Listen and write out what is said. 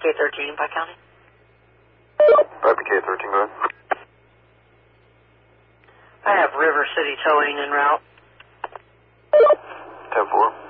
K13 in Pike County. 5 to K13, go ahead. I have River City towing en route. 10-4.